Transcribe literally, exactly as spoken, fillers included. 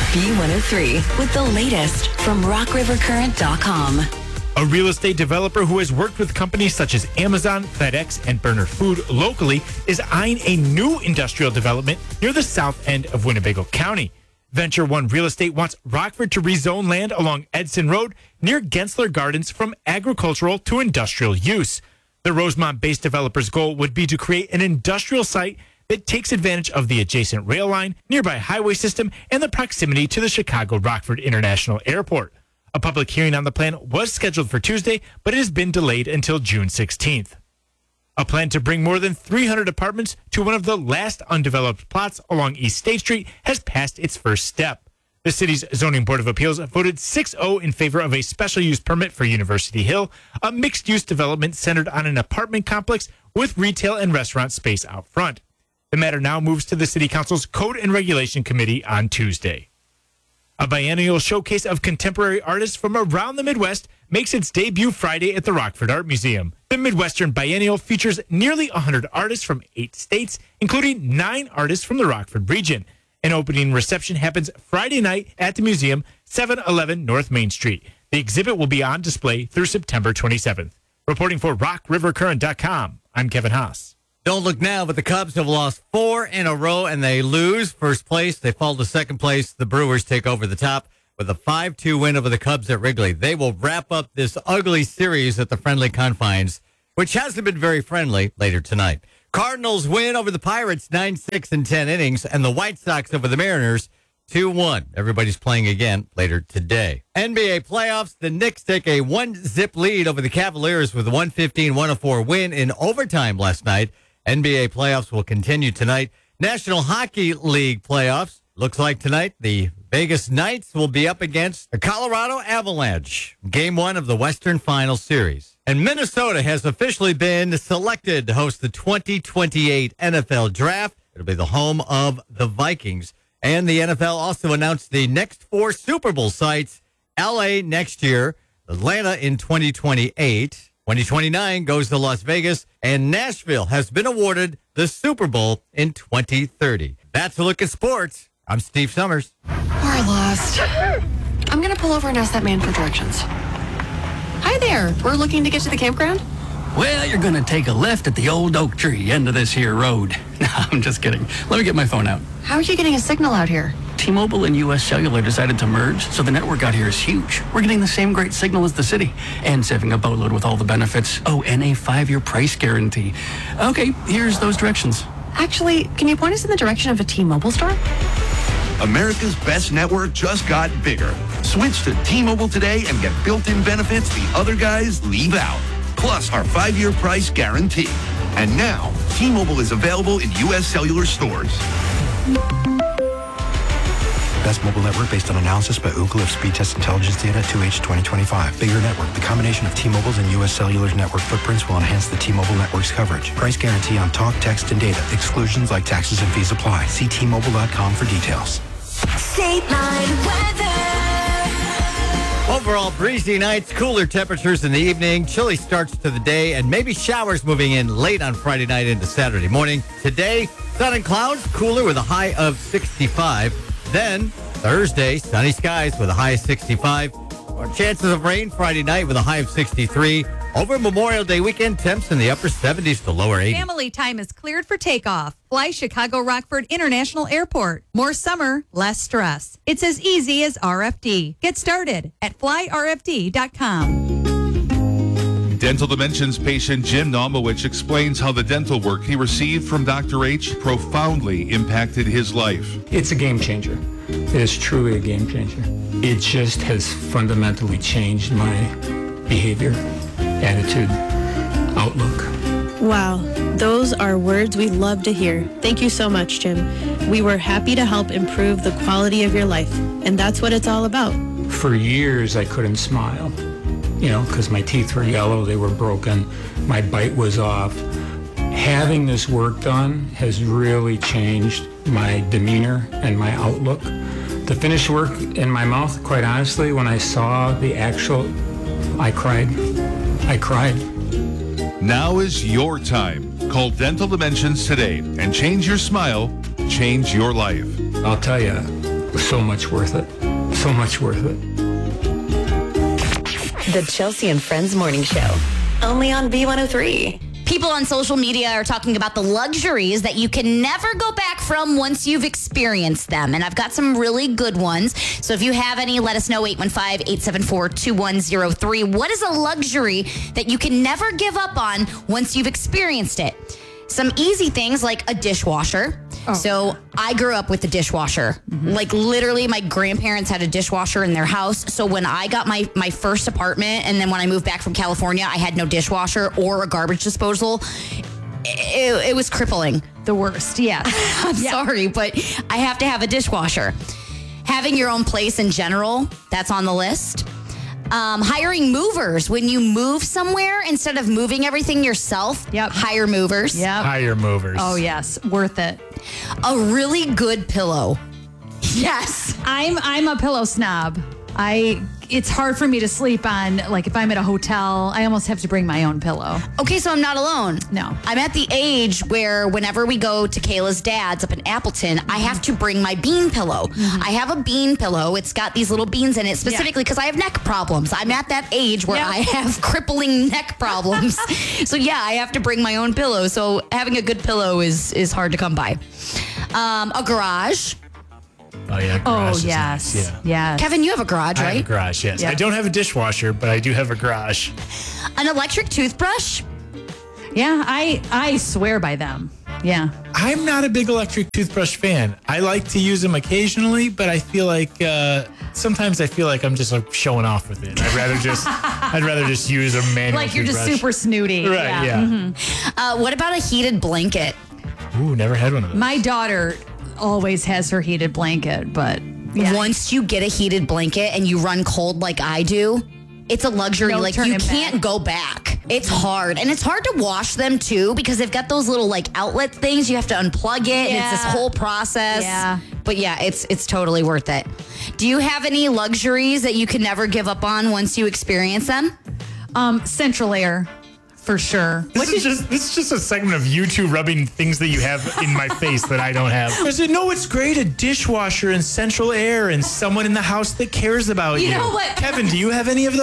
B one oh three with the latest from rock river current dot com. A real estate developer who has worked with companies such as Amazon, FedEx, and Burner Food locally is eyeing a new industrial development near the south end of Winnebago County. Venture One Real Estate wants Rockford to rezone land along Edson Road near Gensler Gardens from agricultural to industrial use. The Rosemont-based developer's goal would be to create an industrial site that takes advantage of the adjacent rail line, nearby highway system, and the proximity to the Chicago Rockford International Airport. A public hearing on the plan was scheduled for Tuesday, but it has been delayed until June sixteenth. A plan to bring more than three hundred apartments to one of the last undeveloped plots along East State Street has passed its first step. The city's Zoning Board of Appeals voted six oh in favor of a special use permit for University Hill, a mixed-use development centered on an apartment complex with retail and restaurant space out front. The matter now moves to the City Council's Code and Regulation Committee on Tuesday. A biennial showcase of contemporary artists from around the Midwest makes its debut Friday at the Rockford Art Museum. The Midwestern Biennial features nearly one hundred artists from eight states, including nine artists from the Rockford region. An opening reception happens Friday night at the museum, seven eleven North Main Street. The exhibit will be on display through September twenty-seventh. Reporting for rock river current dot com, I'm Kevin Haas. Don't look now, but the Cubs have lost four in a row, and they lose first place. They fall to second place. The Brewers take over the top with a five two win over the Cubs at Wrigley. They will wrap up this ugly series at the friendly confines, which hasn't been very friendly, later tonight. Cardinals win over the Pirates nine six in ten innings, and the White Sox over the Mariners two one. Everybody's playing again later today. N B A playoffs, the Knicks take a one-zip lead over the Cavaliers with a one fifteen one oh four win in overtime last night. N B A playoffs will continue tonight. National Hockey League playoffs. Looks like tonight the Vegas Knights will be up against the Colorado Avalanche. Game one of the Western Final Series. And Minnesota has officially been selected to host the twenty twenty-eight N F L Draft. It'll be the home of the Vikings. And the N F L also announced the next four Super Bowl sites. L A next year, Atlanta in twenty twenty-eight. twenty twenty-nine goes to Las Vegas, and Nashville has been awarded the Super Bowl in twenty thirty. That's a look at sports. I'm Steve Summers. We're lost. I'm going to pull over and ask that man for directions. Hi there. We're looking to get to the campground. Well, you're going to take a left at the old oak tree end of this here road. No, I'm just kidding. Let me get my phone out. How are you getting a signal out here? T-Mobile and U S Cellular decided to merge, so the network out here is huge. We're getting the same great signal as the city and saving a boatload with all the benefits. Oh, and a five-year price guarantee. Okay, here's those directions. Actually, can you point us in the direction of a T-Mobile store? America's best network just got bigger. Switch to T-Mobile today and get built-in benefits the other guys leave out. Plus our five-year price guarantee. And now, T-Mobile is available in U S Cellular stores. Best mobile network based on analysis by Ookla of speed test intelligence data two H twenty twenty-five. Bigger network. The combination of T-Mobile's and U S Cellular's network footprints will enhance the T-Mobile network's coverage. Price guarantee on talk, text, and data. Exclusions like taxes and fees apply. See T Mobile dot com for details. State Line weather. Overall, breezy nights, cooler temperatures in the evening, chilly starts to the day, and maybe showers moving in late on Friday night into Saturday morning. Today, sun and clouds, cooler with a high of sixty-five. Then, Thursday, sunny skies with a high of sixty-five. More chances of rain Friday night with a high of sixty-three. Over Memorial Day weekend, temps in the upper seventies to lower eighties. Family time is cleared for takeoff. Fly Chicago Rockford International Airport. More summer, less stress. It's as easy as R F D. Get started at fly R F D dot com. Dental Dimensions patient Jim Nomowich explains how the dental work he received from Doctor H profoundly impacted his life. It's a game changer. It is truly a game changer. It just has fundamentally changed my behavior, attitude, outlook. Wow, those are words we love to hear. Thank you so much, Jim. We were happy to help improve the quality of your life, and that's what it's all about. For years, I couldn't smile, you know, because my teeth were yellow, they were broken, my bite was off. Having this work done has really changed my demeanor and my outlook. The finished work in my mouth, quite honestly, when I saw the actual, I cried. I cried. Now is your time. Call Dental Dimensions today and change your smile, change your life. I'll tell you, was so much worth it. So much worth it. The Chelsea and Friends Morning Show. Only on B one oh three. People on social media are talking about the luxuries that you can never go back from once you've experienced them. And I've got some really good ones. So if you have any, let us know, eight one five, eight seven four, two one zero three. What is a luxury that you can never give up on once you've experienced it? Some easy things like a dishwasher. Oh. So I grew up with a dishwasher. Mm-hmm. Like literally my grandparents had a dishwasher in their house. So when I got my, my first apartment and then when I moved back from California, I had no dishwasher or a garbage disposal. It, it was crippling. The worst, yeah. I'm yeah. sorry, but I have to have a dishwasher. Having your own place in general, that's on the list. Um, hiring movers. When you move somewhere, instead of moving everything yourself, yep. hire movers. Yep. Hire movers. Oh, yes. Worth it. A really good pillow. Yes. I'm I'm a pillow snob. I it's hard for me to sleep on, like if I'm at a hotel, I almost have to bring my own pillow. Okay, so I'm not alone. No. I'm at the age where whenever we go to Kayla's dad's up in Appleton, mm-hmm. I have to bring my bean pillow. Mm-hmm. I have a bean pillow. It's got these little beans in it specifically because yeah. I have neck problems. I'm at that age where yep. I have crippling neck problems. So yeah, I have to bring my own pillow. So having a good pillow is is hard to come by. Um, a garage. Oh, yeah. Garage oh, is yes. Nice. Yeah. Yes. Kevin, you have a garage, I right? have a garage, yes. Yep. I don't have a dishwasher, but I do have a garage. An electric toothbrush? Yeah, I I swear by them. Yeah. I'm not a big electric toothbrush fan. I like to use them occasionally, but I feel like uh, sometimes I feel like I'm just like showing off with it. I'd rather just I'd rather just use a manual Like you're toothbrush. just super snooty. Right, yeah. yeah. Mm-hmm. Uh, what about a heated blanket? Ooh, never had one of those. My daughter always has her heated blanket, but yeah. Once you get a heated blanket and you run cold like I do, it's a luxury. No like you can't back. go back. It's hard. And it's hard to wash them too because they've got those little like outlet things. You have to unplug it Yeah. and it's this whole process. Yeah. But yeah, it's it's totally worth it. Do you have any luxuries that you can never give up on once you experience them? Um, Central Air. For sure. This is just this is just a segment of you two rubbing things that you have in my face that I don't have. I said, no, it's great. A dishwasher and Central Air and someone in the house that cares about you. You know what? Kevin, do you have any of those?